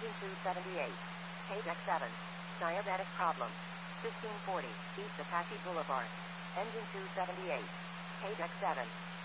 Engine 278. KDEX 7. Diabetic problem. 1540 East Apache Boulevard. Engine 278. KDEX 7.